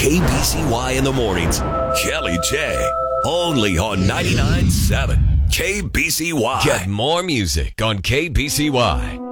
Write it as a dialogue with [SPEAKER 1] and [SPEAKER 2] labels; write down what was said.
[SPEAKER 1] KBCY in the mornings. Kelly J. Only on 99.7 KBCY. Get more music on KBCY.